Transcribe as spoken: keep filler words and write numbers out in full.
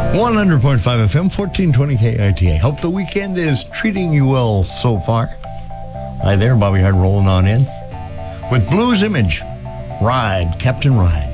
one hundred point five F M, fourteen twenty K I T A. Hope the weekend is treating you well so far. Hi there, Bobby Hart rolling on in with Blues Image. Ride, Captain Ride.